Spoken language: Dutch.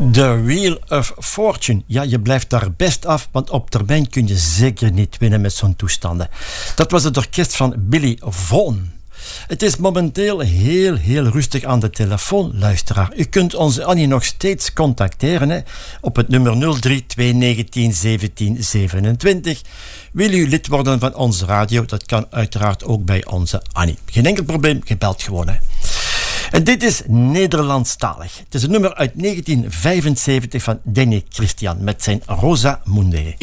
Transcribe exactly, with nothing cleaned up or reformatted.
The Wheel of Fortune. Ja, je blijft daar best af, want op termijn kun je zeker niet winnen met zo'n toestanden. Dat was het orkest van Billy Vaughan. Het is momenteel heel, heel rustig aan de telefoon, luisteraar. U kunt onze Annie nog steeds contacteren hè, op het nummer nul drie twee negentien zeventien zevenentwintig. Wil u lid worden van onze radio? Dat kan uiteraard ook bij onze Annie. Geen enkel probleem, je belt gewoon. Hè. En dit is Nederlandstalig. Het is een nummer uit negentien vijfenzeventig van Danny Christian met zijn Rosa Mundi.